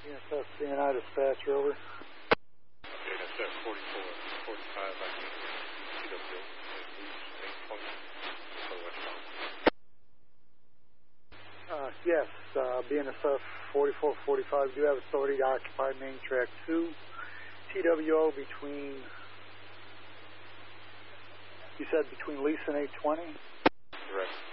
BNSF CNI dispatcher, over. BNSF 4445, I think. TWO, Leach 820, Yes, BNSF 4445, do have authority to occupy main track 2, TWO between, you said between Lease and 820? Correct.